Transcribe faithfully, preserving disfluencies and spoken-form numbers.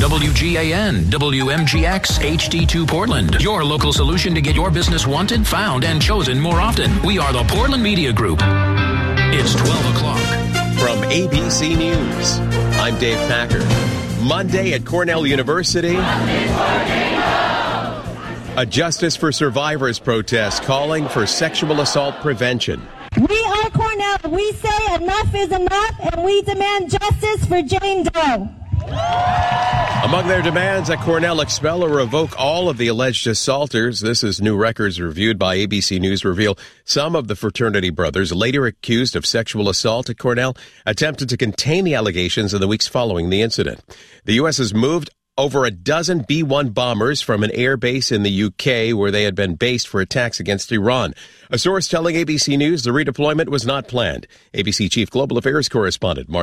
W G A N, W M G X, H D two Portland. Your local solution to get your business wanted, found, and chosen more often. We are the Portland Media Group. It's twelve o'clock. From A B C News, I'm Dave Packer. Monday at Cornell University, a Justice for Survivors protest calling for sexual assault prevention. We are Cornell. We say enough is enough, and we demand justice for Jane Doe. Among their demands, that Cornell expel or revoke all of the alleged assaulters. This is new records reviewed by A B C News reveal some of the fraternity brothers later accused of sexual assault at Cornell attempted to contain the allegations in the weeks following the incident. The U S has moved over a dozen B one bombers from an air base in the U K where they had been based for attacks against Iran. A source telling A B C News the redeployment was not planned. A B C Chief Global Affairs Correspondent Martha